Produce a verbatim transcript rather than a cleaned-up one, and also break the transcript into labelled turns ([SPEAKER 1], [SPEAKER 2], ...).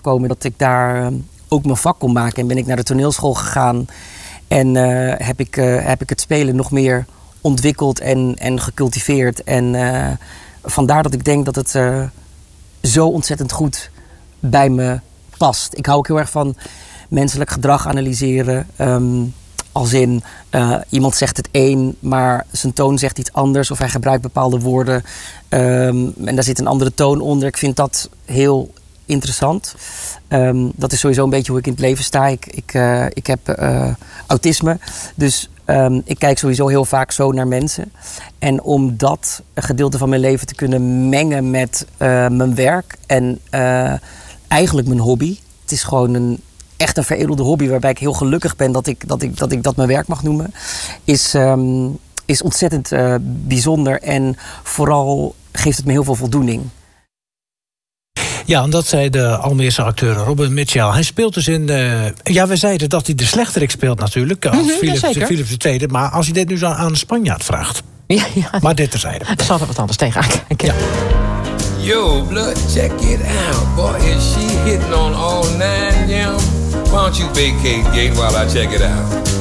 [SPEAKER 1] gekomen dat ik daar uh, ook mijn vak kon maken. En ben ik naar de toneelschool gegaan. En uh, heb, ik, uh, heb ik het spelen nog meer ontwikkeld en, en gecultiveerd. En uh, vandaar dat ik denk dat het uh, zo ontzettend goed bij me past. Ik hou ook heel erg van menselijk gedrag analyseren. Um, als in, uh, iemand zegt het een, maar zijn toon zegt iets anders. Of hij gebruikt bepaalde woorden. Um, en daar zit een andere toon onder. Ik vind dat heel interessant. Um, dat is sowieso een beetje hoe ik in het leven sta. Ik, ik, uh, ik heb uh, autisme. Dus um, ik kijk sowieso heel vaak zo naar mensen. En om dat gedeelte van mijn leven te kunnen mengen met uh, mijn werk. En uh, eigenlijk mijn hobby. Het is gewoon een, echt een veredelde hobby waarbij ik heel gelukkig ben dat ik dat, ik, dat, ik dat mijn werk mag noemen. Is, um, is ontzettend uh, bijzonder. En vooral geeft het me heel veel voldoening.
[SPEAKER 2] Ja, en dat zei de Almeerse acteur Robin Mitchell. Hij speelt dus in... Uh, ja, we zeiden dat hij de slechterik speelt natuurlijk. Als
[SPEAKER 3] Mm-hmm,
[SPEAKER 2] Philips,
[SPEAKER 3] ja,
[SPEAKER 2] Philips de Tweede. Maar als hij dit nu aan een Spanjaard vraagt.
[SPEAKER 3] Ja, ja.
[SPEAKER 2] Maar dit terzijde.
[SPEAKER 3] Ik zal er wat anders tegenaan kijken.
[SPEAKER 2] Ja.
[SPEAKER 4] Yo, blood, check it out. Boy, is she hitting on all nine, Jim? Why don't you vacate gate while I check it out?